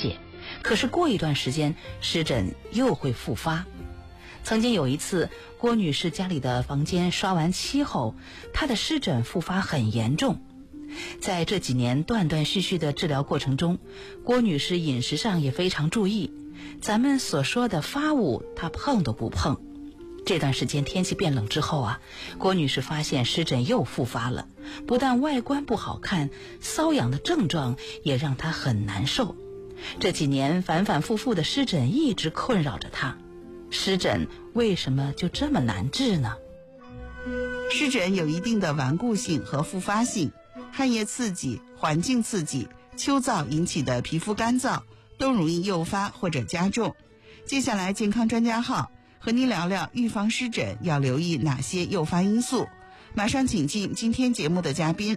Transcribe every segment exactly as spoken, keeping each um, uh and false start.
解，可是过一段时间湿疹又会复发。曾经有一次，郭女士家里的房间刷完漆后，她的湿疹复发很严重。在这几年断断续续的治疗过程中，郭女士饮食上也非常注意，咱们所说的发物她碰都不碰。这段时间天气变冷之后啊，郭女士发现湿疹又复发了，不但外观不好看，瘙痒的症状也让她很难受。这几年反反复复的湿疹一直困扰着她。湿疹为什么就这么难治呢？ 湿疹有一定的顽固性和复发性，汗液刺激、环境刺激、秋燥引起的皮肤干燥都容易诱发或者加重。接下来健康专家号和您聊聊预防湿疹要留意哪些诱发因素。马上请进今天节目的嘉宾。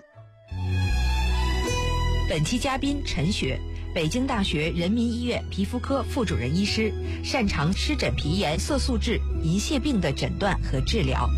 本期嘉宾陈雪，北京大学人民医院皮肤科副主任医师，擅长湿疹皮炎、色素痣、银屑病的诊断和治疗。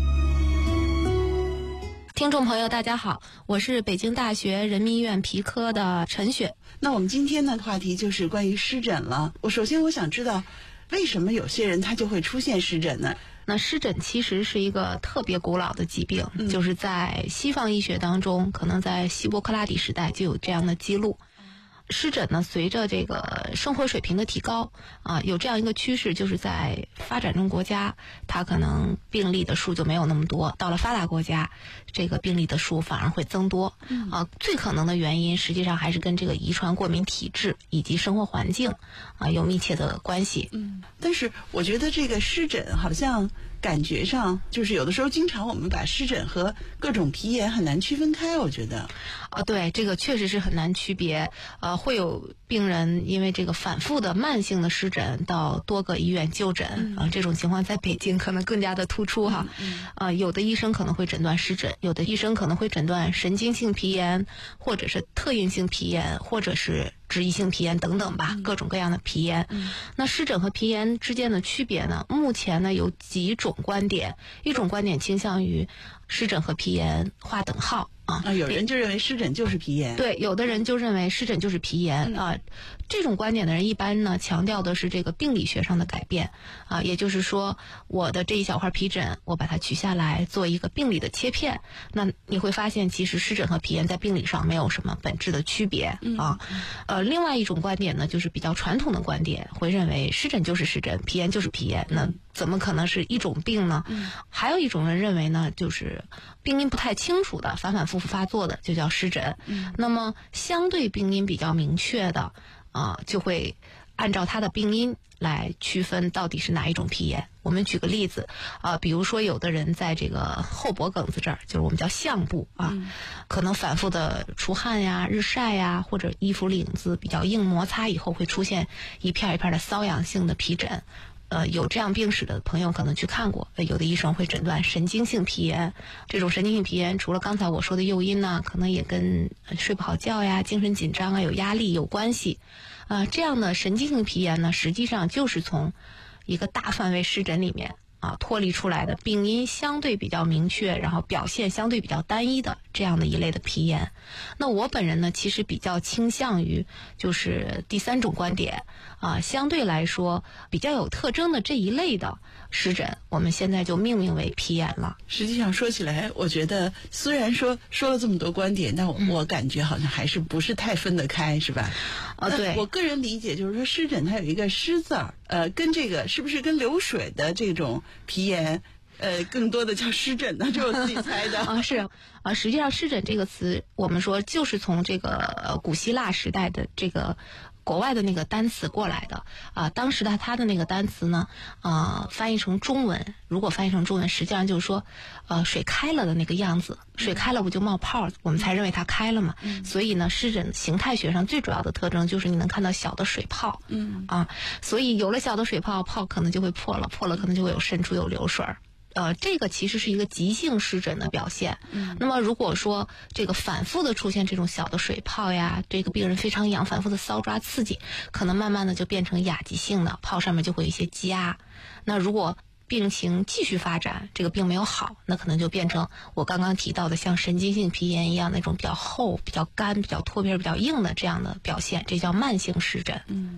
听众朋友大家好，我是北京大学人民医院皮科的陈雪。 那我们今天的话题就是关于湿疹了。我首先我想知道，为什么有些人他就会出现湿疹呢？ 那湿疹其实是一个特别古老的疾病， 嗯、 就是在西方医学当中，可能在希波克拉底时代就有这样的记录。湿疹呢，随着这个生活水平的提高啊，有这样一个趋势，就是在发展中国家，它可能病例的数就没有那么多；到了发达国家，这个病例的数反而会增多。 嗯、 啊，最可能的原因实际上还是跟这个遗传过敏体质以及生活环境啊有密切的关系。 嗯，但是我觉得这个湿疹好像感觉上就是有的时候经常我们把湿疹和各种皮炎很难区分开，我觉得。 啊，对，这个确实是很难区别。呃，会有病人因为这个反复的慢性的湿疹到多个医院就诊， 嗯、 啊，这种情况在北京可能更加的突出哈。 嗯嗯、 啊，有的医生可能会诊断湿疹，有的医生可能会诊断神经性皮炎，或者是特应性皮炎，或者是脂溢性皮炎等等吧， 嗯、 各种各样的皮炎。 嗯、 那湿疹和皮炎之间的区别呢？目前呢有几种观点，一种观点倾向于湿疹和皮炎划等号。啊， 有人就认为湿疹就是皮炎， 对，有的人就认为湿疹就是皮炎、嗯、啊。这种观点的人一般呢强调的是这个病理学上的改变啊，也就是说，我的这一小块皮疹，我把它取下来做一个病理的切片，那你会发现其实湿疹和皮炎在病理上没有什么本质的区别、 嗯、 啊。呃，另外一种观点呢，就是比较传统的观点，会认为湿疹就是湿疹，皮炎就是皮炎，那怎么可能是一种病呢？ 嗯、 还有一种人认为呢，就是病因不太清楚的，反反复复发作的就叫湿疹。 嗯、 那么相对病因比较明确的啊、呃，就会按照它的病因来区分到底是哪一种皮炎。我们举个例子啊、呃，比如说有的人在这个后脖梗子这儿，就是我们叫项部啊， 嗯、 可能反复的出汗呀、日晒呀，或者衣服领子比较硬，摩擦以后会出现一片一片的瘙痒性的皮疹。呃，有这样病史的朋友可能去看过，有的医生会诊断神经性皮炎。这种神经性皮炎除了刚才我说的诱因呢，可能也跟睡不好觉呀、精神紧张啊、有压力有关系。呃，这样的神经性皮炎呢，实际上就是从一个大范围湿疹里面啊脱离出来的，病因相对比较明确，然后表现相对比较单一的这样的一类的皮炎。那我本人呢，其实比较倾向于就是第三种观点啊，相对来说比较有特征的这一类的湿疹，我们现在就命名为皮炎了。 实际上说起来，我觉得虽然说说了这么多观点，但我、嗯、我感觉好像还是不是太分得开，是吧？ 啊，对， 我个人理解就是说，湿疹它有一个湿字儿，呃，跟这个是不是跟流水的这种皮炎？呃，更多的叫湿疹呢，这是我自己猜的啊。是啊，实际上湿疹这个词，我们说就是从这个呃古希腊时代的这个国外的那个单词过来的啊。当时的它的那个单词呢，啊、呃，翻译成中文，如果翻译成中文，实际上就是说，呃，水开了的那个样子，水开了不就冒泡，我们才认为它开了嘛。嗯、所以呢，湿疹形态学上最主要的特征就是你能看到小的水泡， 嗯啊，所以有了小的水泡，泡可能就会破了，破了可能就会有渗出有流水。呃，这个其实是一个急性湿疹的表现。 嗯， 那么如果说这个反复的出现这种小的水泡呀，这个病人非常痒，反复的搔抓刺激，可能慢慢的就变成亚急性的，泡上面就会有一些痂。那如果病情继续发展，这个病没有好，那可能就变成我刚刚提到的像神经性皮炎一样那种比较厚、比较干、比较脱皮、比较硬的这样的表现，这叫慢性湿疹。 嗯。